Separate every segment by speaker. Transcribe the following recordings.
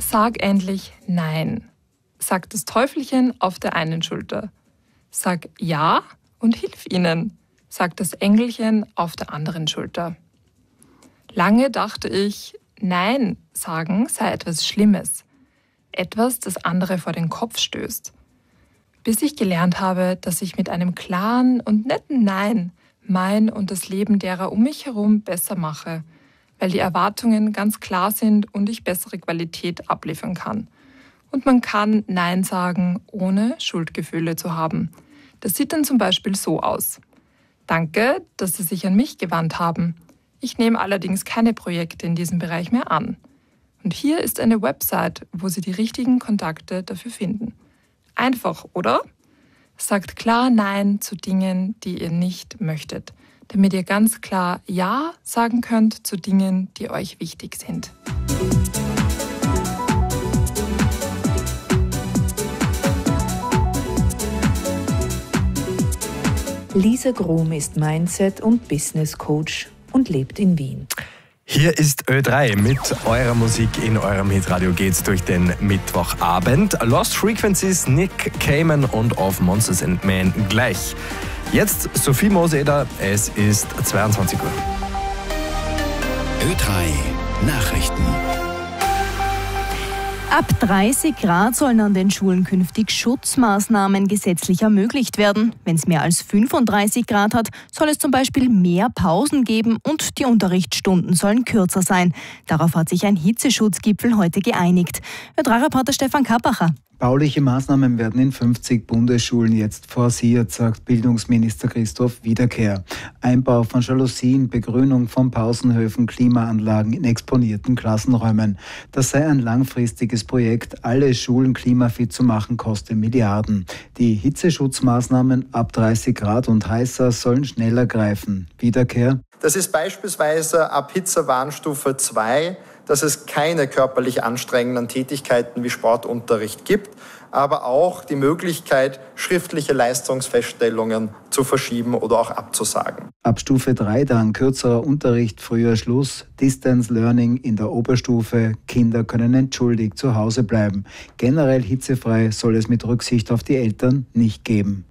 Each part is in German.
Speaker 1: Sag endlich Nein, sagt das Teufelchen auf der einen Schulter. Sag Ja und hilf ihnen, sagt das Engelchen auf der anderen Schulter. Lange dachte ich, Nein sagen sei etwas Schlimmes, etwas, das andere vor den Kopf stößt. Bis ich gelernt habe, dass ich mit einem klaren und netten Nein mein und das Leben derer um mich herum besser mache, weil die Erwartungen ganz klar sind und ich bessere Qualität abliefern kann. Und man kann Nein sagen, ohne Schuldgefühle zu haben. Das sieht dann zum Beispiel so aus. Danke, dass Sie sich an mich gewandt haben. Ich nehme allerdings keine Projekte in diesem Bereich mehr an. Und hier ist eine Website, wo Sie die richtigen Kontakte dafür finden. Einfach, oder? Sagt klar Nein zu Dingen, die ihr nicht möchtet, damit ihr ganz klar Ja sagen könnt zu Dingen, die euch wichtig sind.
Speaker 2: Lisa Grom ist Mindset- und Business Coach und lebt in Wien.
Speaker 3: Hier ist Ö3 mit eurer Musik in eurem Hitradio geht's durch den Mittwochabend. Lost Frequencies, Nick Cayman und Of Monsters and Men gleich. Jetzt Sophie Moseder, es ist 22 Uhr.
Speaker 4: Ö3 Nachrichten.
Speaker 5: Ab 30 Grad sollen an den Schulen künftig Schutzmaßnahmen gesetzlich ermöglicht werden. Wenn es mehr als 35 Grad hat, soll es zum Beispiel mehr Pausen geben und die Unterrichtsstunden sollen kürzer sein. Darauf hat sich ein Hitzeschutzgipfel heute geeinigt. Ö3-Reporter Stefan Kappacher.
Speaker 6: Bauliche Maßnahmen werden in 50 Bundesschulen jetzt forciert, sagt Bildungsminister Christoph Wiederkehr. Einbau von Jalousien, Begrünung von Pausenhöfen, Klimaanlagen in exponierten Klassenräumen. Das sei ein langfristiges Projekt. Alle Schulen klimafit zu machen, koste Milliarden. Die Hitzeschutzmaßnahmen ab 30 Grad und heißer sollen schneller greifen. Wiederkehr.
Speaker 7: Das ist beispielsweise ab Hitzewarnstufe 2, dass es keine körperlich anstrengenden Tätigkeiten wie Sportunterricht gibt, aber auch die Möglichkeit, schriftliche Leistungsfeststellungen zu verschieben oder auch abzusagen.
Speaker 6: Ab Stufe 3 dann kürzerer Unterricht, früher Schluss, Distance Learning in der Oberstufe, Kinder können entschuldigt zu Hause bleiben. Generell hitzefrei soll es mit Rücksicht auf die Eltern nicht geben.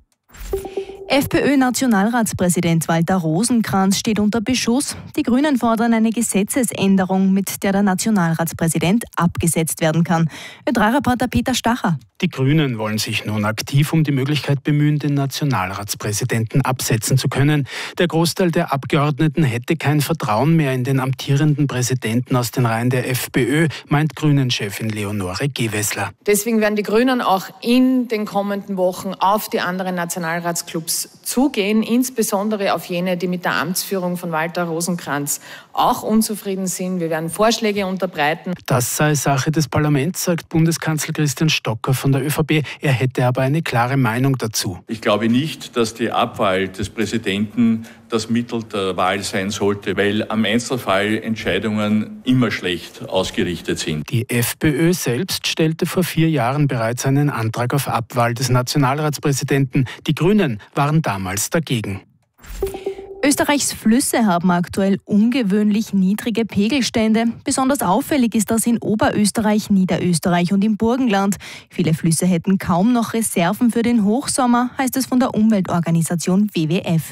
Speaker 5: FPÖ-Nationalratspräsident Walter Rosenkranz steht unter Beschuss. Die Grünen fordern eine Gesetzesänderung, mit der der Nationalratspräsident abgesetzt werden kann. Ö3-Reporter Peter Stacher.
Speaker 8: Die Grünen wollen sich nun aktiv um die Möglichkeit bemühen, den Nationalratspräsidenten absetzen zu können. Der Großteil der Abgeordneten hätte kein Vertrauen mehr in den amtierenden Präsidenten aus den Reihen der FPÖ, meint Grünen-Chefin Leonore Gewessler.
Speaker 9: Deswegen werden die Grünen auch in den kommenden Wochen auf die anderen Nationalratsclubs zugehen, insbesondere auf jene, die mit der Amtsführung von Walter Rosenkranz auch unzufrieden sind. Wir werden Vorschläge unterbreiten.
Speaker 8: Das sei Sache des Parlaments, sagt Bundeskanzler Christian Stocker von der ÖVP. Er hätte aber eine klare Meinung dazu.
Speaker 10: Ich glaube nicht, dass die Abwahl des Präsidenten das Mittel der Wahl sein sollte, weil am Einzelfall Entscheidungen immer schlecht ausgerichtet sind.
Speaker 8: Die FPÖ selbst stellte vor 4 Jahren bereits einen Antrag auf Abwahl des Nationalratspräsidenten. Die Grünen waren damals dagegen.
Speaker 5: Österreichs Flüsse haben aktuell ungewöhnlich niedrige Pegelstände. Besonders auffällig ist das in Oberösterreich, Niederösterreich und im Burgenland. Viele Flüsse hätten kaum noch Reserven für den Hochsommer, heißt es von der Umweltorganisation WWF.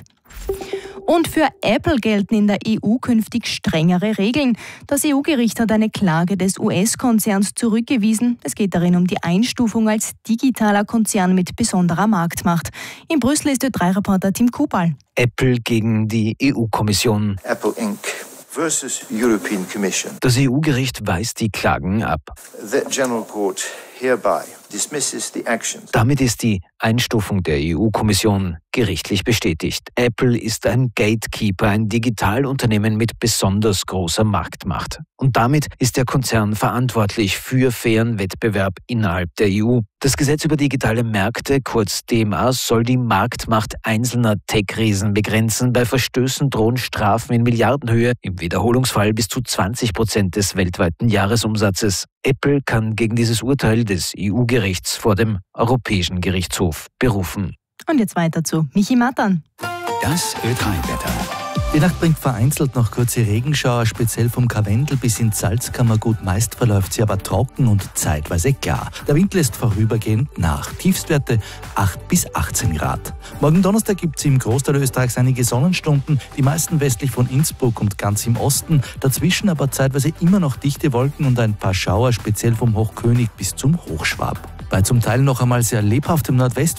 Speaker 5: Und für Apple gelten in der EU künftig strengere Regeln. Das EU-Gericht hat eine Klage des US-Konzerns zurückgewiesen. Es geht darin um die Einstufung als digitaler Konzern mit besonderer Marktmacht. In Brüssel ist Ö3-Reporter Tim Kupal.
Speaker 11: Apple gegen die EU-Kommission.
Speaker 12: Apple Inc. versus European Commission.
Speaker 11: Das EU-Gericht weist die Klagen ab.
Speaker 12: The General Court hereby dismisses the actions.
Speaker 11: Damit ist die Einstufung der EU-Kommission gerichtlich bestätigt. Apple ist ein Gatekeeper, ein Digitalunternehmen mit besonders großer Marktmacht. Und damit ist der Konzern verantwortlich für fairen Wettbewerb innerhalb der EU. Das Gesetz über digitale Märkte, kurz DMA, soll die Marktmacht einzelner Tech-Riesen begrenzen. Bei Verstößen drohen Strafen in Milliardenhöhe, im Wiederholungsfall bis zu 20% des weltweiten Jahresumsatzes. Apple kann gegen dieses Urteil des EU-Gerichts vor dem Europäischen Gerichtshof berufen.
Speaker 5: Und jetzt weiter zu Michi Matan.
Speaker 4: Das Ö3-Wetter.
Speaker 13: Die Nacht bringt vereinzelt noch kurze Regenschauer, speziell vom Karwendel bis ins Salzkammergut. Meist verläuft sie aber trocken und zeitweise klar. Der Wind lässt vorübergehend nach. Tiefstwerte 8 bis 18 Grad. Morgen Donnerstag gibt es im Großteil Österreichs einige Sonnenstunden, die meisten westlich von Innsbruck und ganz im Osten. Dazwischen aber zeitweise immer noch dichte Wolken und ein paar Schauer, speziell vom Hochkönig bis zum Hochschwab. Bei zum Teil noch einmal sehr lebhaftem Nordwest